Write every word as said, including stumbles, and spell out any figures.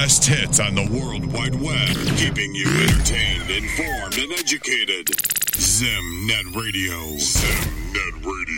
hottest hits on the World Wide Web, keeping you entertained, informed, and educated. ZimNet Radio. ZimNet Radio.